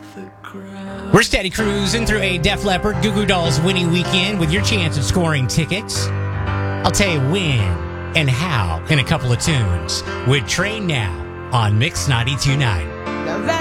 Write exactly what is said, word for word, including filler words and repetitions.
We're steady cruising through a Def Leppard Goo Goo Dolls winning weekend with your chance of scoring tickets. I'll tell you when and how in a couple of tunes with Train Now on Mix ninety-two point nine.